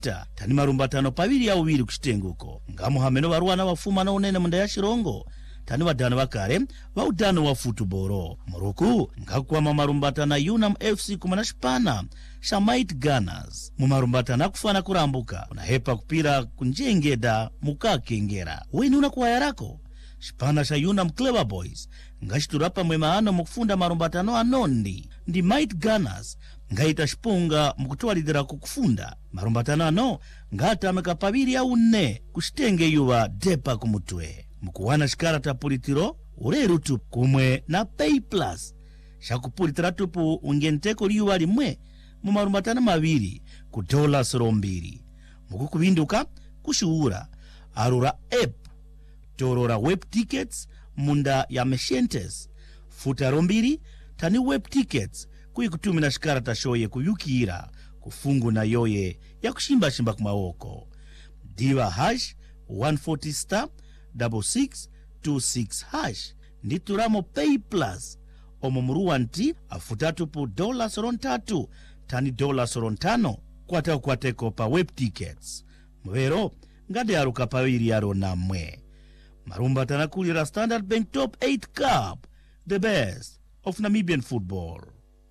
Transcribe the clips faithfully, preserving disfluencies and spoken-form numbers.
ta tani marumbatano paviri ya uwiri kushitenguko ngamu hameno waruana wafuma na unene munda ya shirongo tani wadana wakare wa udano wa futuboro muruku ngakuwa mamarumbatana Unam F C kumana shipana Shamite Gunners mumarumbatana kufana kurambuka unahepa kupira kunjengeda mukakengera weni unakuwa yarako shipana sha Unam Clever Boys ngashiturapa mwemaano mukufunda marumbatano anondi ndi Might Gunners ngaita shipunga mukutwalidira kukufunda marumbatano ano ngata amekapaviri ya une kushitenge yuwa depa kumutwe mukuwana shikarata pulitiro ureru tupu kumwe na Pay Plus shakupulitira tupu ungenteko liwa limwe mumarumbatano maviri ku dola soro mbiri mukukubinduka kushuura arura app torora web tickets munda ya Meshentes futaro mbiri tani web tickets kuikutumina shikarata shoye kuyukira kufungu na yoye ya kushimba shimba kumawoko diva hash one forty star six six two six hash ndituramo Pay Plus omumuruwa nti afutatu pu dola soron tatu tani dola soron tano kwata kwateko pa web tickets mwero ngade yaruka pawiri yaro na mwe marumba tanakulira Standard Bank Top eight Cup, the best of Namibian football.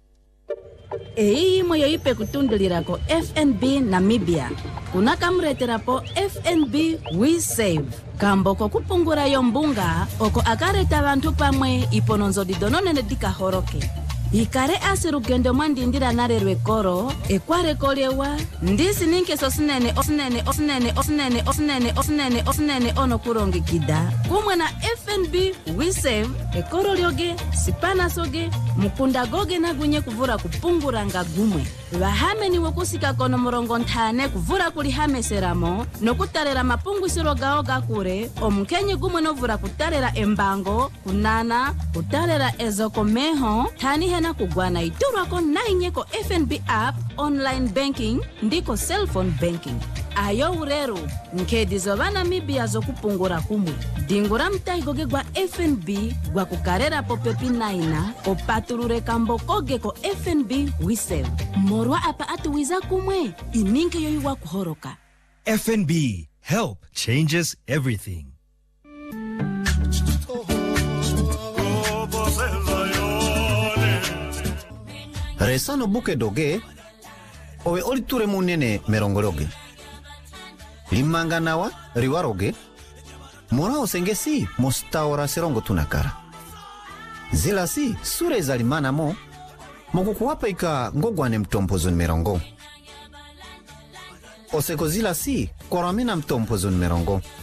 Ei moyo ipe kutundulirako F N B Namibia. Kunakamreterapo F N B We Save. Kamboko kupungura yombunga oko akareta abantu pamwe ipononzo didononene dikahoroke. Ikare asirugendo mandindira narerwe koro ekware kolewa ndisi ninke sosinene osinene osinene osinene osinene osinene osinene ono kurongi kida kumwe na F N B We Save ekoro lyoge sipana soge mukunda goge na gunye kuvura kupungura nga gumwe bahame ni wokusika kono murongo ntane kuvura kuli hame seramo no kutarera mapungu siroga oga kure omkenye gumwe no vura kutarera embango kunana kutarera ezoko meho tani na kugwana iturwa ko nainye ko F N B app online banking ndiko cell phone banking ayo ureru nkedizo bana Namibia zo kupungura kumwe dingura mtaigoge gwa F N B gwa kukarera popepi naina opaturure kambokoge ko F N B We Save morwa apa atuwiza kumwe ininke yoyiwa kuhoroka. F N B, help changes everything. Resano buke doge owe oliture munene merongoroge limanga nawa riwaroge mora osengesi mostaora serongo tunakara zila si sure zalimana mo mokukuwapa ika ngogwane mtompozo merongo oseko zila si koramina mtompozo merongo